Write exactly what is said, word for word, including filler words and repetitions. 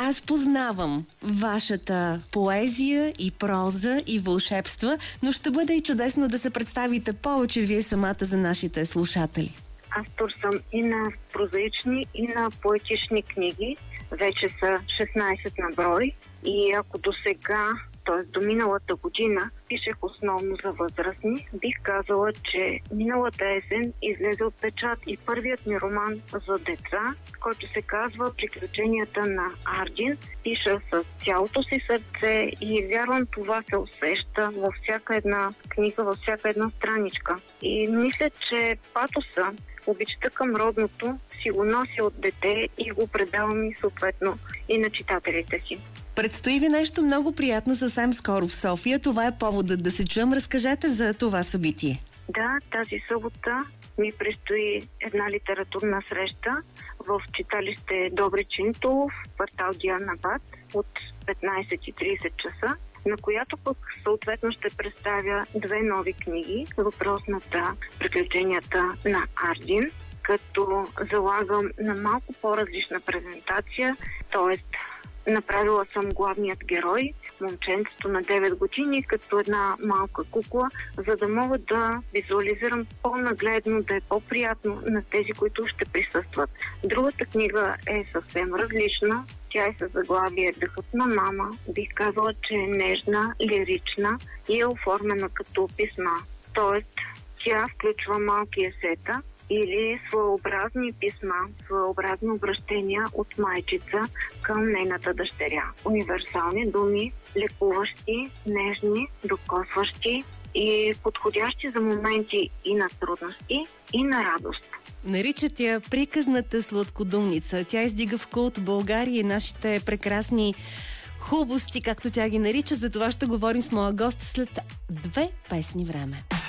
Аз познавам вашата поезия и проза и вълшебства, но ще бъде и чудесно да се представите повече вие самата за нашите слушатели. Автор съм и на прозаични, и на поетични книги. Вече са шестнайсет на брой. И ако до сега, т.е. до миналата година, пишех основно за възрастни, бих казала, че миналата есен излезе от печат и първият ми роман за деца, който се казва "Приключенията на Ардин". Пиша с цялото си сърце и вярвам, това се усеща във всяка една книга, във всяка една страничка. И мисля, че патоса, обичта към родното, си го нося от дете и го предавам и съответно и на читателите си. Предстои ви нещо много приятно съвсем скоро в София. Това е поводът да се чуем. Разкажете за това събитие. Да, тази събота ми предстои една литературна среща в читалище Добри Чинтулов, квартал Дианабад, от петнайсет и трийсет часа, на която пък съответно ще представя две нови книги. Въпросната "Приключенията на Ардин", като залагам на малко по-различна презентация, т.е. направила съм главният герой, момченцето на девет години, като една малка кукла, за да мога да визуализирам по-нагледно, да е по-приятно на тези, които ще присъстват. Другата книга е съвсем различна. Тя е със заглавие "Дъхът на мама". Бих казала, че е нежна, лирична и е оформена като писма. Тоест, тя включва малки есета или своеобразни писма, своеобразни обращения от майчица към нейната дъщеря. Универсални думи, лекуващи, нежни, докосващи и подходящи за моменти и на трудности, и на радост. Наричат я "приказната сладкодумница". Тя издига в култ България и нашите прекрасни хубости, както тя ги нарича. За това ще говорим с моя гост след две песни време.